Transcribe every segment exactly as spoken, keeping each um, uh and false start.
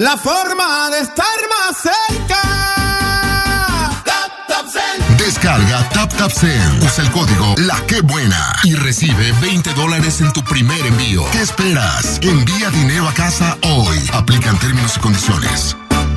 la forma de estar más cerca. Tap Tap Send. Descarga Tap Tap Send. Usa el código La Que Buena y recibe veinte dólares en tu primer envío. ¿Qué esperas? Envía dinero a casa hoy. Aplican términos y condiciones.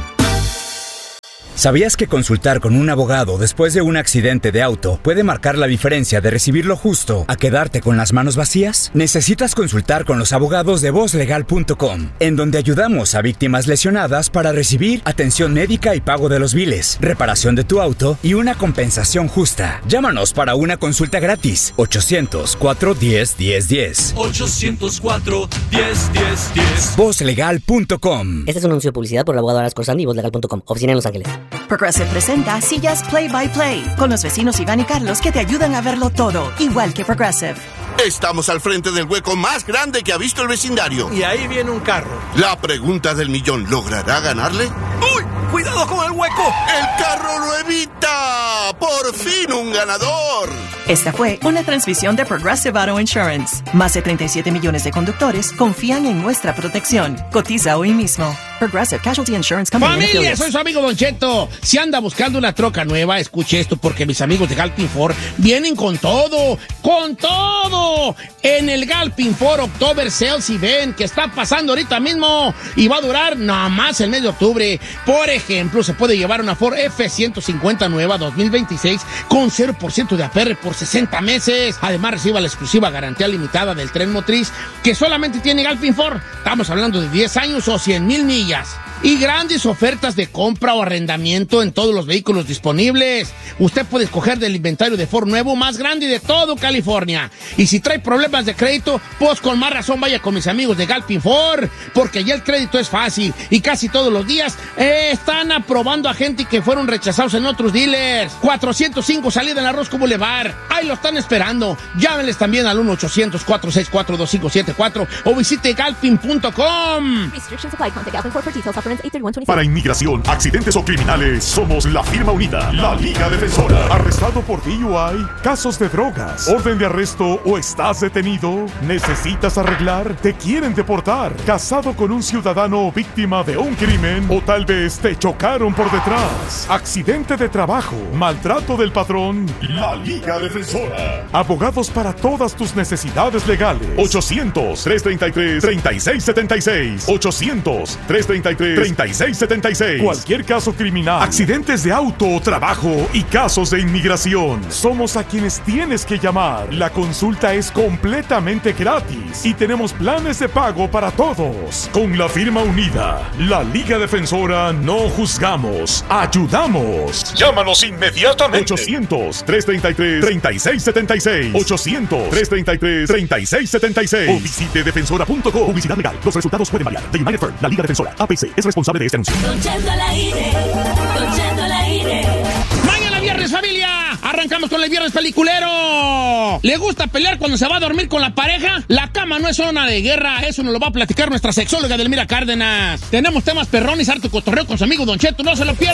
¿Sabías que consultar con un abogado después de un accidente de auto puede marcar la diferencia de recibir lo justo a quedarte con las manos vacías? Necesitas consultar con los abogados de voz legal punto com, en donde ayudamos a víctimas lesionadas para recibir atención médica y pago de los biles, reparación de tu auto y una compensación justa. Llámanos para una consulta gratis. ochocientos, cuatro diez, diez diez. ochocientos cuatro, diez, diez, diez. voz legal punto com. Este es un anuncio de publicidad por el abogado Aras Corsandi y voz legal punto com. Oficina en Los Ángeles. Progressive presenta Sillas Play by Play con los vecinos Iván y Carlos que te ayudan a verlo todo, igual que Progressive. Estamos al frente del hueco más grande que ha visto el vecindario. Y ahí viene un carro. La pregunta del millón, ¿logrará ganarle? ¡Uy! ¡Cuidado con el hueco! ¡El carro lo evita! ¡Por fin un ganador! Esta fue una transmisión de Progressive Auto Insurance. Más de treinta y siete millones de conductores confían en nuestra protección. Cotiza hoy mismo. Progressive Casualty Insurance Company. ¡Familia! Soy su amigo Don Cheto. Si anda buscando una troca nueva, escuche esto porque mis amigos de Galpin Ford vienen con todo, ¡con todo! En el Galpin Ford October Sales Event que está pasando ahorita mismo y va a durar nada más el mes de octubre. Por ejemplo, se puede llevar una Ford F ciento cincuenta nueva dos mil veintiséis con cero por ciento de A P R por sesenta meses. Además, reciba la exclusiva garantía limitada del tren motriz que solamente tiene Galpin Ford. Estamos hablando de diez años o cien mil millas. Y grandes ofertas de compra o arrendamiento en todos los vehículos disponibles. Usted puede escoger del inventario de Ford nuevo más grande de todo California. Y si trae problemas de crédito, pues con más razón vaya con mis amigos de Galpin Ford, porque ya el crédito es fácil y casi todos los días eh, están aprobando a gente que fueron rechazados en otros dealers. cuatrocientos cinco salida en la Roscoe Boulevard. Ahí lo están esperando. Llámenles también al uno ochocientos, cuatro seis cuatro, dos cinco siete cuatro o visite galpin punto com. Para inmigración, accidentes o criminales, somos la firma unida, la Liga Defensora. ¿Arrestado por D U I? ¿Casos de drogas? ¿Orden de arresto o estás detenido? ¿Necesitas arreglar? ¿Te quieren deportar? ¿Casado con un ciudadano víctima de un crimen? ¿O tal vez te chocaron por detrás? ¿Accidente de trabajo? ¿Maltrato del patrón? La Liga Defensora. Abogados para todas tus necesidades legales. ochocientos, tres treinta y tres, treinta y seis setenta y seis. ochocientos, tres treinta y tres, treinta y seis setenta y seis. Cualquier caso criminal, accidentes de auto, trabajo y casos de inmigración. Somos a quienes tienes que llamar. La consulta es completamente gratis y tenemos planes de pago para todos. Con la firma unida, la Liga Defensora, no juzgamos, ayudamos. Llámanos inmediatamente. ochocientos, tres treinta y tres, treinta y seis setenta y seis. ochocientos, tres treinta y tres, treinta y seis setenta y seis. O visite defensora punto com. Publicidad legal. Los resultados pueden variar. The United Firm, la Liga Defensora, A P C, es responsable de este anuncio. Don Cheto al aire, Don Cheto al aire. Mañana viernes, familia. Arrancamos con el viernes peliculero. ¿Le gusta pelear cuando se va a dormir con la pareja? La cama no es zona de guerra. Eso nos lo va a platicar nuestra sexóloga Delmira Cárdenas. Tenemos temas perrones, harto cotorreo con su amigo Don Cheto. No se lo pierdan.